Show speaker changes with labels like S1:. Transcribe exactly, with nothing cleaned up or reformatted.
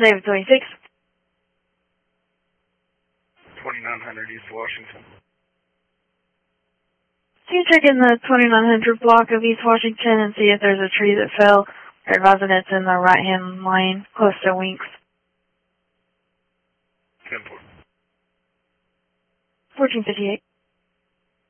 S1: David twenty-six.
S2: twenty-nine hundred East Washington.
S1: Can you check in the twenty-nine hundred block of East Washington and see if there's a tree that fell? They're advising it's in the right-hand lane, close to Winks.
S2: ten four.
S1: fourteen fifty-eight.